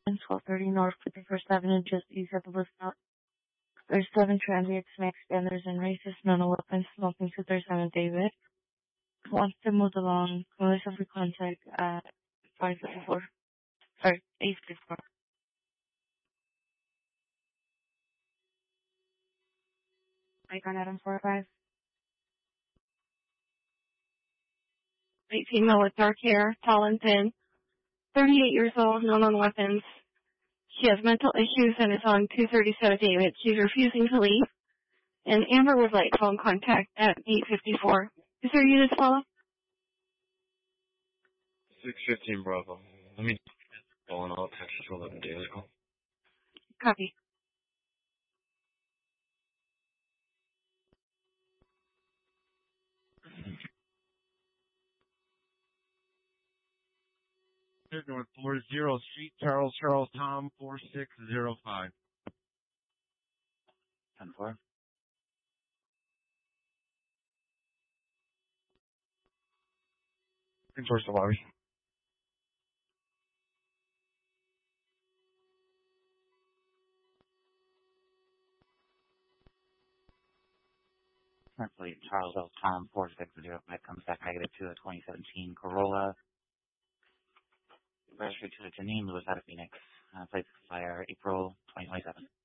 1230 North 51st Avenue, just east of the bus stop. There's 7 transients, max standards, and racist, no weapons, smoking 237 David. Wants to move along, Melissa for contact at 554. Sorry, 854. Mike on Adam 45. 18 female with dark hair, tall and thin, 38 years old, no known weapons. She has mental issues and is on 237 David. She's refusing to leave. And Amber would like phone contact at 854. Is there a unit follow? 615 Bravo. Let me go on all Texas 11 Daily Call. Copy. North 40 Street, Charles Tom 4605. 10-4. Enforce the lobby. Currently, Charles L. Tom 4605 comes back negative to a 2017 Corolla. Registered to Janine Lewis out of Phoenix. Place expire April 2027.